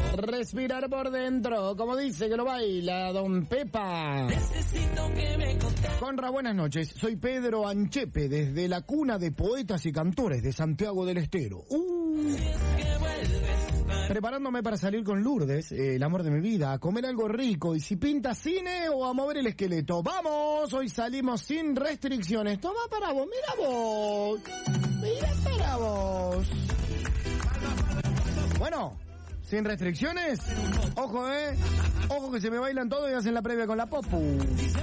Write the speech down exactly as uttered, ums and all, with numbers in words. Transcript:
Respirar por dentro, como dice que lo baila Don Pepa. Conra, buenas noches. Soy Pedro Anchepe, desde la cuna de poetas y cantores de Santiago del Estero. Uh. Preparándome para salir con Lourdes, eh, el amor de mi vida, a comer algo rico, y si pinta cine o a mover el esqueleto. ¡Vamos! Hoy salimos sin restricciones. Toma para vos, mira vos. Mira para vos. Bueno, sin restricciones. Ojo, eh. Ojo que se me bailan todo y hacen la previa con la popu.